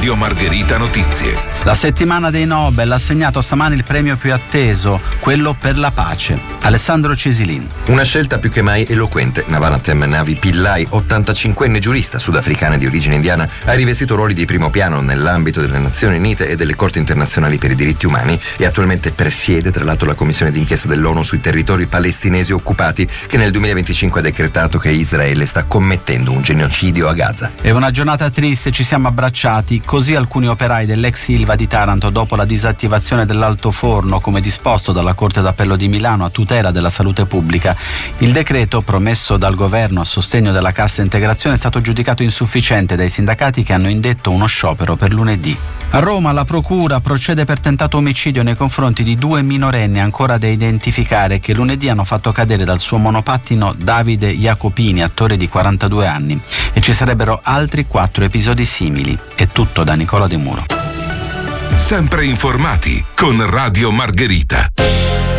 Radio Margherita Notizie. La settimana dei Nobel ha assegnato stamani il premio più atteso, quello per la pace. Alessandro Cesilin. Una scelta più che mai eloquente. Navanatem Navi Pillai, 85enne giurista sudafricana di origine indiana, ha rivestito ruoli di primo piano nell'ambito delle Nazioni Unite e delle Corti internazionali per i diritti umani e attualmente presiede tra l'altro la commissione d'inchiesta dell'ONU sui territori palestinesi occupati, che nel 2025 ha decretato che Israele sta commettendo un genocidio a Gaza. È una giornata triste, ci siamo abbracciati, così alcuni operai dell'ex Ilva di Taranto dopo la disattivazione dell'altoforno come disposto dalla Corte d'Appello di Milano a tutela della salute pubblica. Il decreto promesso dal governo a sostegno della cassa integrazione è stato giudicato insufficiente dai sindacati che hanno indetto uno sciopero per lunedì. A Roma la procura procede per tentato omicidio nei confronti di 2 minorenni ancora da identificare che lunedì hanno fatto cadere dal suo monopattino Davide Jacopini, attore di 42 anni, e ci sarebbero altri 4 episodi simili. È tutto da Nicola De Muro. Sempre informati con Radio Margherita.